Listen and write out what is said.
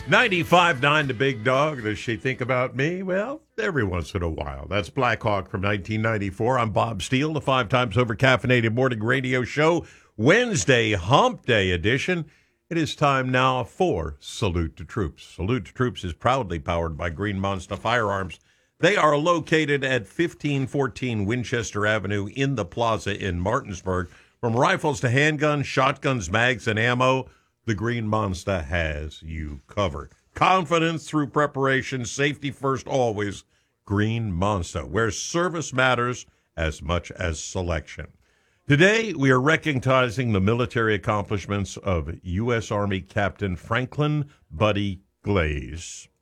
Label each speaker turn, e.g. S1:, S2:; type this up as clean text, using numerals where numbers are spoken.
S1: 95.9 The Big Dog. Does she think about me? Well, every once in a while. That's Black Hawk from 1994. I'm Bob Steele, the 5 times over caffeinated morning radio show, Wednesday Hump Day edition. It is time now for Salute to Troops. Salute to Troops is proudly powered by Green Monster Firearms. They are located at 1514 Winchester Avenue in the Plaza in Martinsburg. From rifles to handguns, shotguns, mags, and ammo, the Green Monster has you covered. Confidence through preparation, safety first always. Green Monster, where service matters as much as selection. Today, we are recognizing the military accomplishments of U.S. Army Captain Franklin Buddy Glaze.